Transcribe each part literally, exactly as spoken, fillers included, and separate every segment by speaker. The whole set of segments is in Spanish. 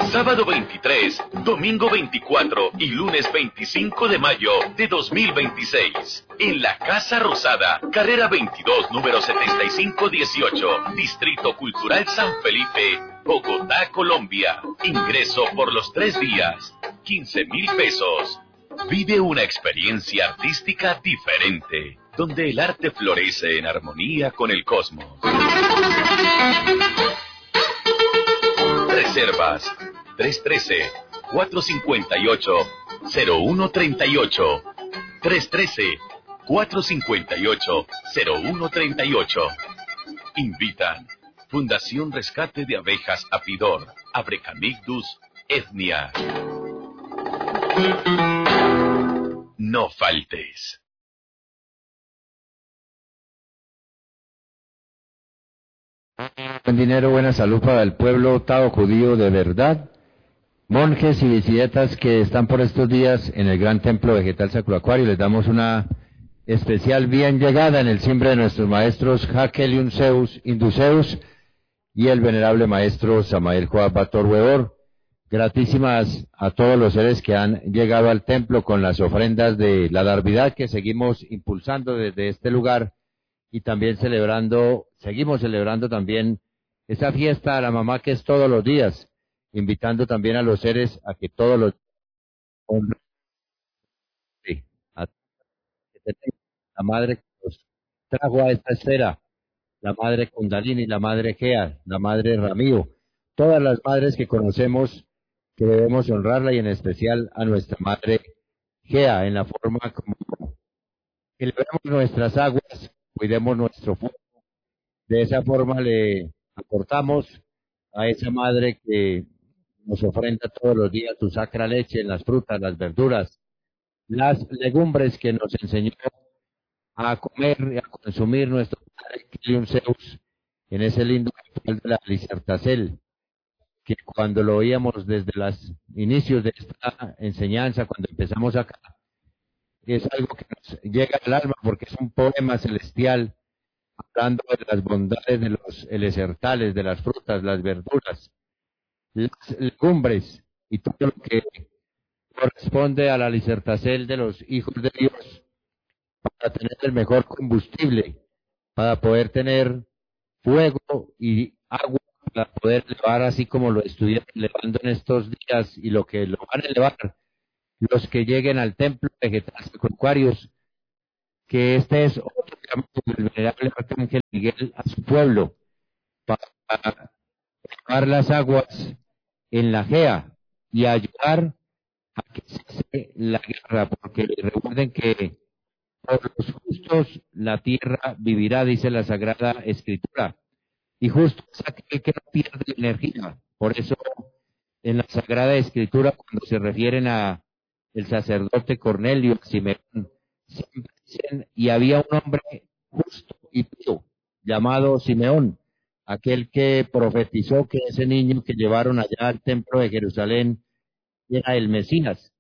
Speaker 1: Sábado veintitrés, domingo veinticuatro y lunes veinticinco de mayo de dos mil veintiséis. En la Casa Rosada, carrera veintidós, número setenta y cinco dieciocho, Distrito Cultural San Felipe, Bogotá, Colombia. Ingreso por los tres días, quince mil pesos. Vive una experiencia artística diferente, donde el arte florece en armonía con el cosmos. Reservas tres uno tres, cuatro cinco ocho, cero uno tres ocho, tres uno tres, cuatro cinco ocho, cero uno tres ocho. Invitan Fundación Rescate de Abejas Apidor, Abrecamictus etnia. No faltes.
Speaker 2: Buen dinero, buena salud para el pueblo otavo judío de verdad. Monjes y visitas que están por estos días en el gran templo vegetal Sacro Acuario, les damos una especial bien llegada en el simbre de nuestros maestros Hakel Yunseus Induceus y el venerable maestro Samael Joab Bator Weor. Gratísimas a todos los seres que han llegado al templo con las ofrendas de la Darvidad que seguimos impulsando desde este lugar y también celebrando, seguimos celebrando también esa fiesta a la mamá que es todos los días, invitando también a los seres a que todos los sí, a, la madre que nos trajo a esta esfera, la madre Kundalini, la madre Gea, la madre Ramío, todas las madres que conocemos que debemos honrarla y en especial a nuestra madre Gea en la forma como elevemos nuestras aguas, cuidemos nuestro fuego, de esa forma le aportamos a esa madre que nos ofrenda todos los días su sacra leche en las frutas, las verduras, las legumbres que nos enseñó a comer y a consumir nuestro padre Kilion Zeus en ese lindo ritual de la Lisertacel, que cuando lo oíamos desde los inicios de esta enseñanza, cuando empezamos acá, es algo que nos llega al alma porque es un poema celestial hablando de las bondades de los elesertales, de las frutas, las verduras, las legumbres y todo lo que corresponde a la Lisertacel de los hijos de Dios para tener el mejor combustible, para poder tener fuego y agua, para poder elevar así como lo estuvieron elevando en estos días y lo que lo van a elevar los que lleguen al templo vegetal Acuarios, que este es otro llamado del venerable Arcángel Miguel a su pueblo, para elevar las aguas en la Gea y ayudar a que cese la guerra, porque recuerden que por los justos la tierra vivirá, dice la Sagrada Escritura, y justo es aquel que no pierde energía. Por eso en la Sagrada Escritura, cuando se refieren a el sacerdote Cornelio, Simeón, siempre dicen, y había un hombre justo y pío, llamado Simeón, aquel que profetizó que ese niño que llevaron allá al templo de Jerusalén era el Mesías.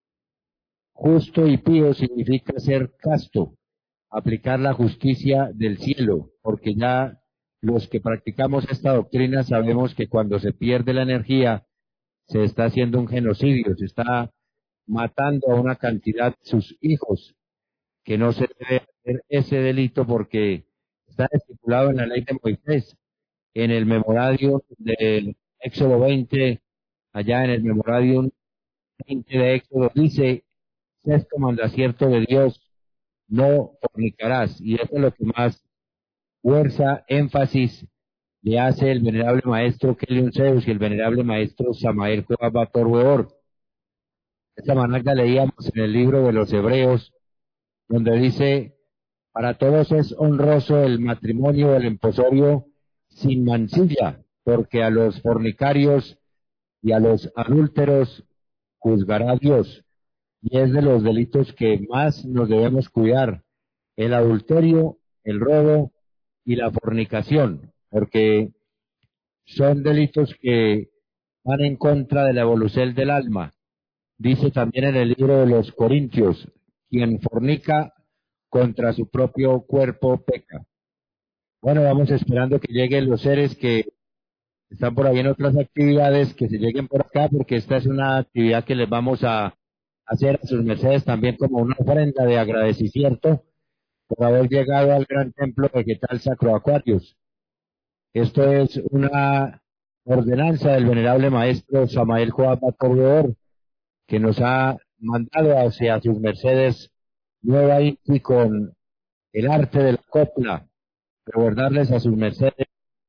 Speaker 2: Justo y pío significa ser casto, aplicar la justicia del cielo, porque ya los que practicamos esta doctrina sabemos que cuando se pierde la energía se está haciendo un genocidio, se está matando a una cantidad de sus hijos, que no se debe hacer ese delito porque está estipulado en la ley de Moisés, en el memorario del Éxodo veinte, allá en el memorario veinte de Éxodo, dice, sexto mandacierto de Dios, no fornicarás, y eso es lo que más fuerza, énfasis le hace el venerable maestro Kelion Zeus y el venerable maestro Samael Joab Bator Weor. Esta manera leíamos en el libro de los Hebreos, donde dice, para todos es honroso el matrimonio del emposorio sin mancilla, porque a los fornicarios y a los adúlteros juzgará Dios. Y es de los delitos que más nos debemos cuidar, el adulterio, el robo y la fornicación, porque son delitos que van en contra de la evolución del alma. Dice también en el libro de los Corintios, quien fornica contra su propio cuerpo peca. Bueno, vamos esperando que lleguen los seres que están por ahí en otras actividades, que se lleguen por acá, porque esta es una actividad que les vamos a hacer a sus mercedes también como una ofrenda de agradecimiento por haber llegado al gran templo vegetal Sacro Aquarius. Esto es una ordenanza del venerable maestro Samael Joab Corredor, que nos ha mandado hacia sus mercedes nueva Inti con el arte de la copla, recordarles a sus mercedes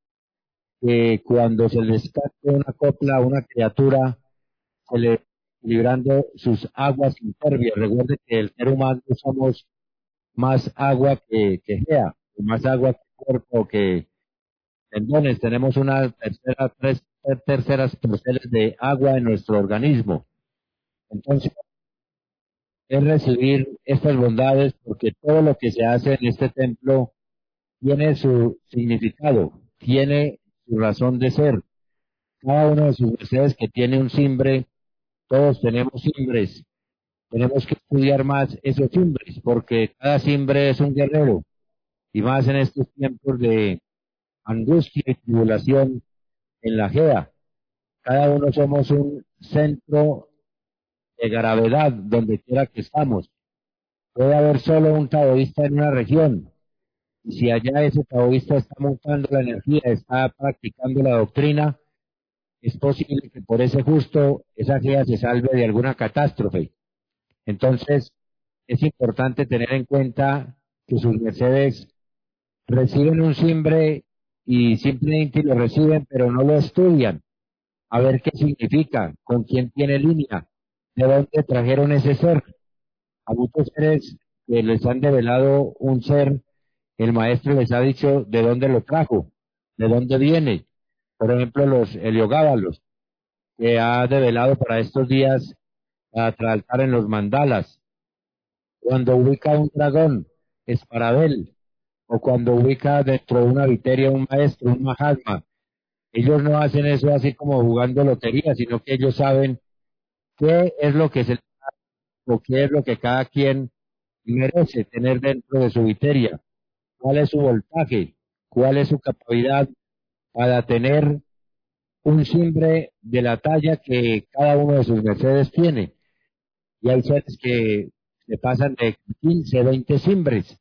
Speaker 2: que cuando se les cante una copla a una criatura, se le librando sus aguas impervias. Recuerde que el ser humano somos más agua que, que gea, más agua que cuerpo, que tendones. Tenemos una tercera, tres terceras parcelas de agua en nuestro organismo. Entonces, es recibir estas bondades porque todo lo que se hace en este templo tiene su significado, tiene su razón de ser. Cada uno de sus mercedes que tiene un cimbre, todos tenemos cimbres, tenemos que estudiar más esos cimbres, porque cada cimbre es un guerrero, y más en estos tiempos de angustia y tribulación en la Gea. Cada uno somos un centro de gravedad donde quiera que estamos. Puede haber solo un taoísta en una región, y si allá ese taoísta está montando la energía, está practicando la doctrina, es posible que por ese justo esa Gea se salve de alguna catástrofe. Entonces, es importante tener en cuenta que sus mercedes reciben un cimbre y simplemente lo reciben, pero no lo estudian, a ver qué significa, con quién tiene línea, de dónde trajeron ese ser. A muchos seres que les han develado un ser, el maestro les ha dicho de dónde lo trajo, de dónde viene. Por ejemplo, los heliogábalos, que ha develado para estos días a tratar en los mandalas. Cuando ubica un dragón, Esparabel, o cuando ubica dentro de una viteria un maestro, un mahatma, ellos no hacen eso así como jugando lotería, sino que ellos saben qué es lo que se o qué es lo que cada quien merece tener dentro de su viteria, cuál es su voltaje, cuál es su capacidad para tener un cimbre de la talla que cada uno de sus mercedes tiene. Y hay seres que se pasan de quince, veinte cimbres.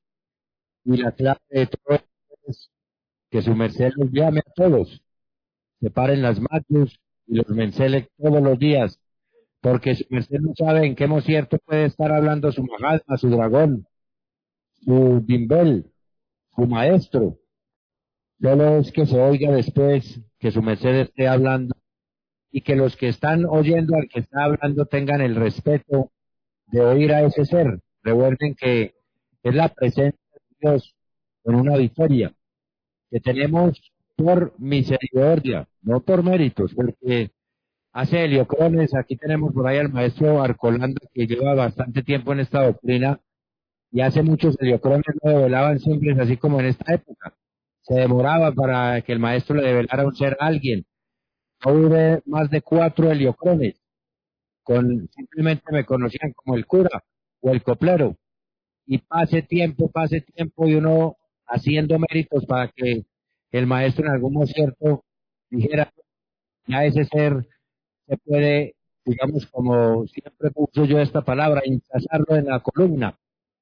Speaker 2: Y la clave de todo es que su merced los llame a todos, separen las manos y los mencele todos los días, porque su merced no sabe en qué concierto puede estar hablando su mahatma, su dragón, su bimbel, su maestro. Solo es que se oiga después que su merced esté hablando y que los que están oyendo al que está hablando tengan el respeto de oír a ese ser. Recuerden que es la presencia de Dios en una victoria que tenemos por misericordia, no por méritos, porque hace heliocrones. Aquí tenemos por ahí al maestro Arcolanda, que lleva bastante tiempo en esta doctrina, y hace muchos heliocrones no develaban simples, así como en esta época. Se demoraba para que el maestro le develara un ser a alguien. No hubo más de cuatro heliocrones, con, simplemente me conocían como el cura o el coplero, y pase tiempo, pase tiempo, y uno haciendo méritos para que el maestro en algún momento dijera, ya ese ser se puede, digamos, como siempre uso yo esta palabra, enchazarlo en la columna.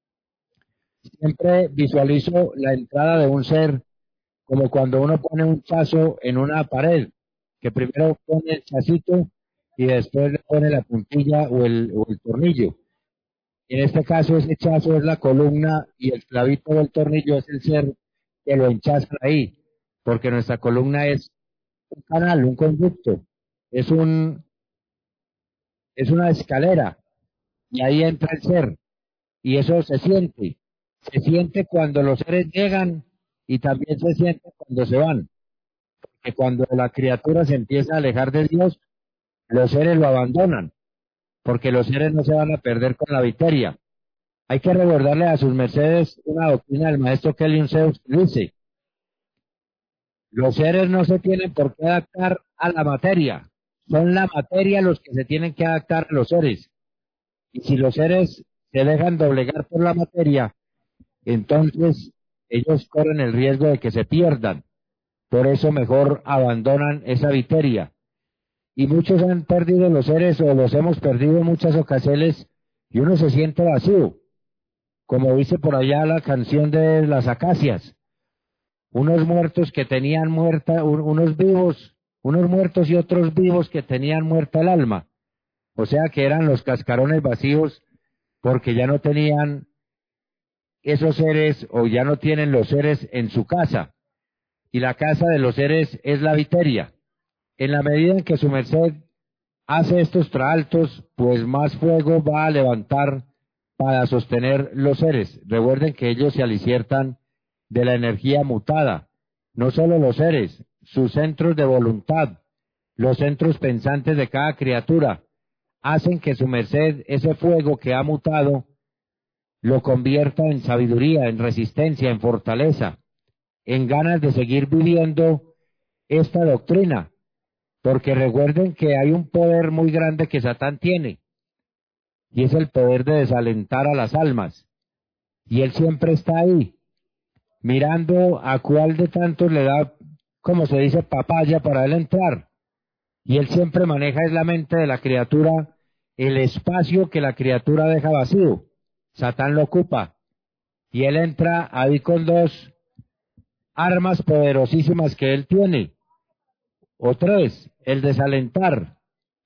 Speaker 2: Siempre visualizo la entrada de un ser como cuando uno pone un chazo en una pared, que primero pone el chacito y después le pone la puntilla o el, o el tornillo. En este caso, ese chazo es la columna y el clavito del tornillo es el ser que lo enchaza ahí, porque nuestra columna es un canal, un conducto, es un es una escalera, y ahí entra el ser, y eso se siente, se siente cuando los seres llegan y también se siente cuando se van, que cuando la criatura se empieza a alejar de Dios, los seres lo abandonan, porque los seres no se van a perder con la victoria. Hay que recordarle a sus mercedes una doctrina del maestro Kelly Zeus que dice, los seres no se tienen por qué adaptar a la materia, son la materia los que se tienen que adaptar a los seres. Y si los seres se dejan doblegar por la materia, entonces ellos corren el riesgo de que se pierdan. por eso mejor abandonan esa viteria. Y muchos han perdido los seres o los hemos perdido en muchas ocasiones y uno se siente vacío, como dice por allá la canción de las acacias, unos muertos que tenían muerta, unos vivos, unos muertos y otros vivos que tenían muerta el alma, o sea que eran los cascarones vacíos porque ya no tenían esos seres o ya no tienen los seres en su casa, y la casa de los seres es la viteria. En la medida en que su merced hace estos traaltos, pues más fuego va a levantar para sostener los seres. Recuerden que ellos se aliciertan de la energía mutada, no solo los seres, sus centros de voluntad, los centros pensantes de cada criatura, hacen que su merced, ese fuego que ha mutado, lo convierta en sabiduría, en resistencia, en fortaleza, en ganas de seguir viviendo esta doctrina. Porque recuerden que hay un poder muy grande que Satán tiene, y es el poder de desalentar a las almas. Y él siempre está ahí, mirando a cuál de tantos le da, como se dice, papaya para él entrar. Y él siempre maneja es la mente de la criatura, el espacio que la criatura deja vacío. Satán lo ocupa, y él entra ahí con dos armas poderosísimas que él tiene. O tres, el desalentar,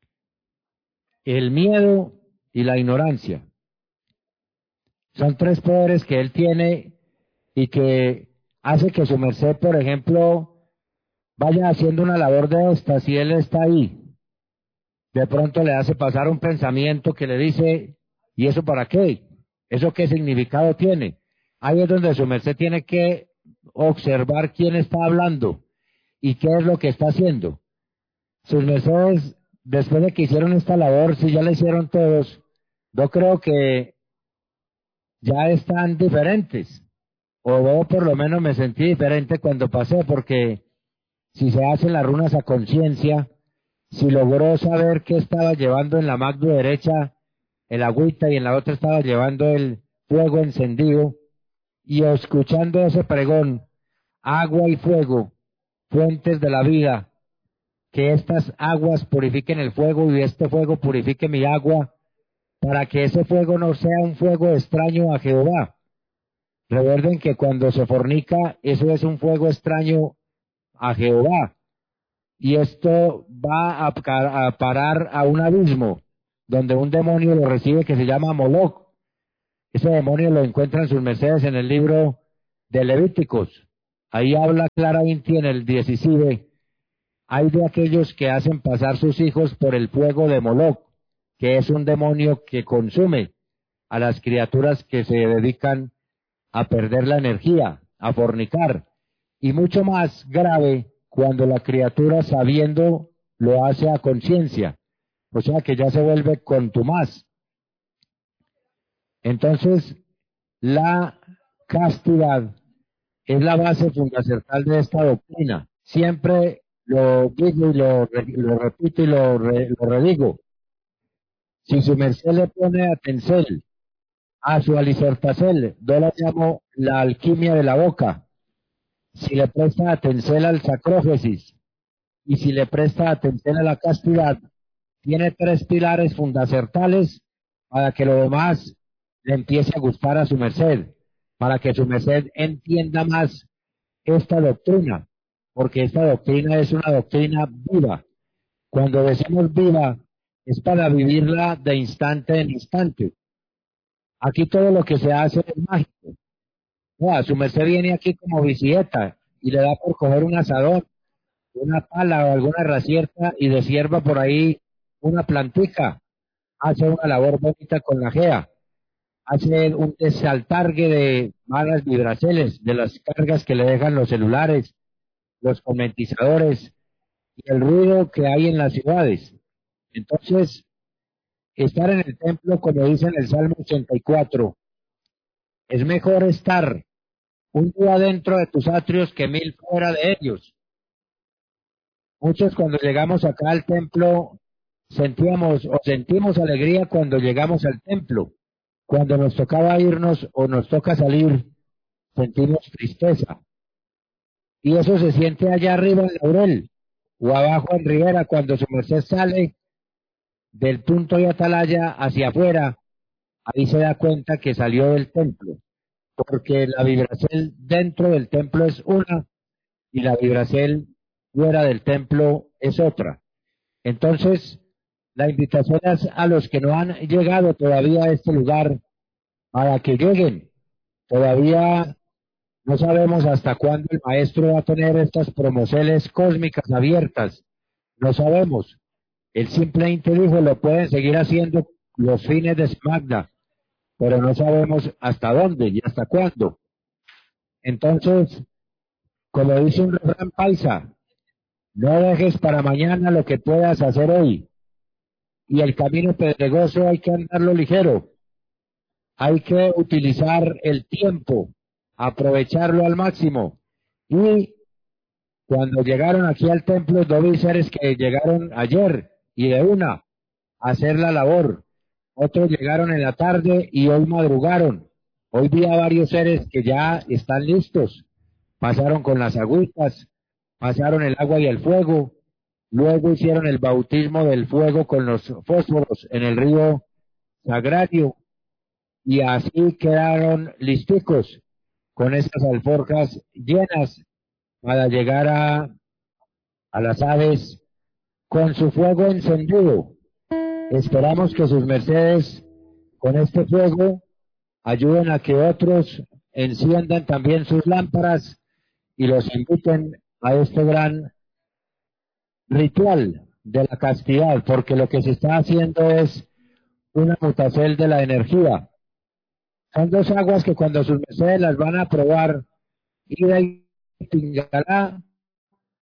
Speaker 2: el miedo y la ignorancia. Son tres poderes que él tiene y que hace que su merced, por ejemplo, vaya haciendo una labor de estas y él está ahí. De pronto le hace pasar un pensamiento que le dice, ¿y eso para qué? ¿Eso qué significado tiene? Ahí es donde su merced tiene que observar quién está hablando y qué es lo que está haciendo. Sus mercedes, después de que hicieron esta labor, si ya la hicieron todos, yo creo que ya están diferentes, o yo por lo menos me sentí diferente cuando pasé, porque si se hacen las runas a conciencia, si logró saber que estaba llevando en la mano derecha el agüita y en la otra estaba llevando el fuego encendido, y escuchando ese pregón, agua y fuego, fuentes de la vida, que estas aguas purifiquen el fuego y este fuego purifique mi agua, para que ese fuego no sea un fuego extraño a Jehová. Recuerden que cuando se fornica, eso es un fuego extraño a Jehová. Y esto va a, a parar a un abismo, donde un demonio lo recibe que se llama Moloch. Ese demonio lo encuentran sus mercedes en el libro de Levíticos. Ahí habla claramente en el dieciséis. Hay de aquellos que hacen pasar sus hijos por el fuego de Moloch, que es un demonio que consume a las criaturas que se dedican a perder la energía, a fornicar. Y mucho más grave cuando la criatura, sabiendo, lo hace a conciencia, o sea que ya se vuelve contumaz. Entonces, la castidad es la base fundamental de esta doctrina. Siempre lo digo y lo, lo repito y lo, re, lo redigo. Si su merced le pone a Tencel, a su alicertacel, yo la llamo la alquimia de la boca. Si le presta atención al sacrófesis y si le presta atención a la castidad, tiene tres pilares fundamentales para que lo demás le empiece a gustar a su merced, para que su merced entienda más esta doctrina, porque esta doctrina es una doctrina viva. Cuando decimos viva, es para vivirla de instante en instante. Aquí todo lo que se hace es mágico. No, su merced viene aquí como visita y le da por coger un asadón, una pala o alguna herramienta y deshierva por ahí una plantica. Hace una labor bonita con la gea. Hace un desaltargue de malas vibraciones, de las cargas que le dejan los celulares, los comentizadores y el ruido que hay en las ciudades. Entonces, estar en el templo, como dice en el Salmo ochenta y cuatro, es mejor estar un día dentro de tus atrios que mil fuera de ellos. Muchos cuando llegamos acá al templo sentíamos o sentimos alegría cuando llegamos al templo. Cuando nos tocaba irnos o nos toca salir, sentimos tristeza. y eso se siente allá arriba en Laurel, o abajo en Rivera, cuando su merced sale del punto de Atalaya hacia afuera, ahí se da cuenta que salió del templo, porque la vibracel dentro del templo es una, y la vibracel fuera del templo es otra. Entonces, la invitación es a los que no han llegado todavía a este lugar, para que lleguen. Todavía no sabemos hasta cuándo el maestro va a tener estas promociones cósmicas abiertas. No sabemos. Él simplemente dijo, lo pueden seguir haciendo los fines de semana, pero no sabemos hasta dónde y hasta cuándo. Entonces, como dice un refrán paisa, no dejes para mañana lo que puedas hacer hoy. Y el camino pedregoso hay que andarlo ligero. Hay que utilizar el tiempo, aprovecharlo al máximo. Y cuando llegaron aquí al templo, dos seres que llegaron ayer y de una a hacer la labor. Otros llegaron en la tarde y hoy madrugaron. Hoy vi a varios seres que ya están listos. Pasaron con las agüitas, pasaron el agua y el fuego. Luego hicieron el bautismo del fuego con los fósforos en el río Sagrario. Y así quedaron listicos con esas alforjas llenas para llegar a, a las aves con su fuego encendido. Esperamos que sus mercedes con este fuego ayuden a que otros enciendan también sus lámparas y los inviten a este gran ritual de la castidad, porque lo que se está haciendo es una mutacel de la energía. Son dos aguas que cuando sus mercedes las van a probar, Ida y Tingalá,